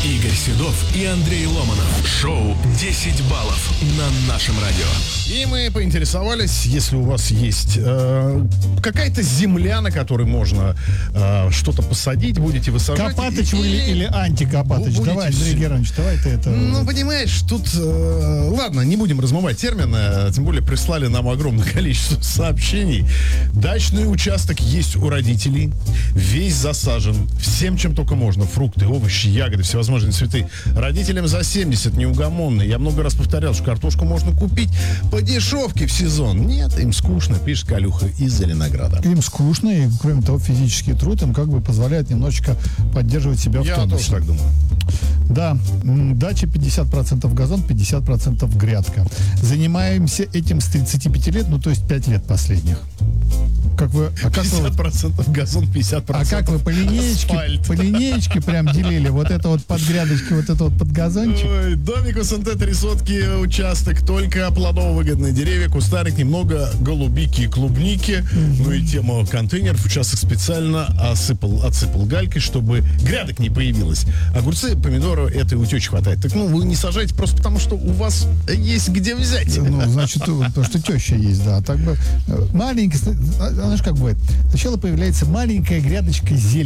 Игорь Седов и Андрей Ломанов. Шоу «10 баллов» на нашем радио. И мы поинтересовались, если у вас есть какая-то земля, на которой можно что-то посадить, будете вы сажать. Копатыч или антикопатыч? Давай, Андрей Геронович, давай ты это... Ну, понимаешь, тут... ладно, не будем размывать термины, тем более прислали нам огромное количество сообщений. Дачный участок есть у родителей, весь засажен всем, чем только можно. Фрукты, овощи, ягоды, всевозможные цветы. Родителям за 70 неугомонные. Я много раз повторял, что картошку можно купить по дешевке в сезон. Нет, им скучно, пишет Калюха из Зеленограда. Им скучно, и, кроме того, физический труд им как бы позволяет немножечко поддерживать себя в тонусе. Я тоже так думаю. Да, дача 50% газон, 50% грядка. Занимаемся этим с 35 лет, ну то есть 5 лет последних. Как вы, 50% газон, 50% а как вы по линеечке прям делили вот это вот под грядочки, вот это вот под газончик? Ой, домик у СНТ 3 сотки, участок, только плодово-выгодные деревья, кустарник, немного голубики и клубники. Ну и тема контейнеров. Участок специально отсыпал галькой, чтобы грядок не появилось. Огурцы, помидоры, этой утечи хватает. Так, вы не сажайте просто потому, что у вас есть где взять. Ну, значит, потому что теща есть, да. Так бы маленький, знаешь, как бывает. Сначала появляется маленькая грядочка зелени.